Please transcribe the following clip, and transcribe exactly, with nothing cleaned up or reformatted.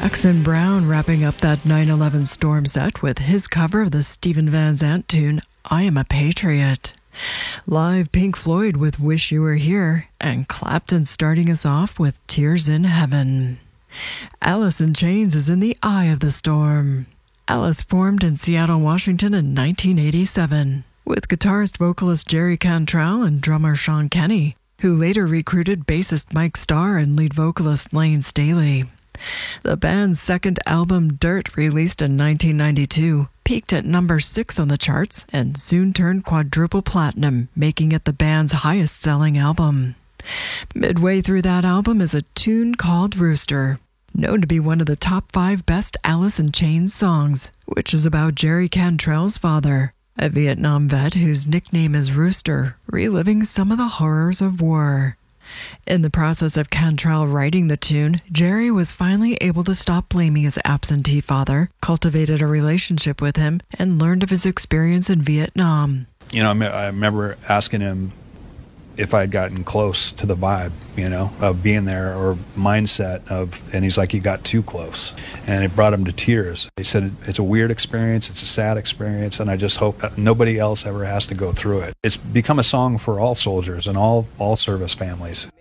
Jackson Browne wrapping up that nine eleven storm set with his cover of the Steven Van Zandt tune, I Am a Patriot. Live Pink Floyd with Wish You Were Here, and Clapton starting us off with Tears in Heaven. Alice in Chains is in the eye of the storm. Alice formed in Seattle, Washington in nineteen eighty-seven, with guitarist vocalist Jerry Cantrell and drummer Sean Kenny, who later recruited bassist Mike Starr and lead vocalist Lane Staley. The band's second album, Dirt, released in nineteen ninety-two, peaked at number six on the charts and soon turned quadruple platinum, making it the band's highest-selling album. Midway through that album is a tune called Rooster, known to be one of the top five best Alice in Chains songs, which is about Jerry Cantrell's father, a Vietnam vet whose nickname is Rooster, reliving some of the horrors of war. In the process of Cantrell writing the tune, Jerry was finally able to stop blaming his absentee father, cultivated a relationship with him, and learned of his experience in Vietnam. You know, I, me- I remember asking him if I had gotten close to the vibe, you know, of being there, or mindset of, and he's like, you got too close. And it brought him to tears. He said, it's a weird experience, it's a sad experience, and I just hope that nobody else ever has to go through it. It's become a song for all soldiers and all, all service families.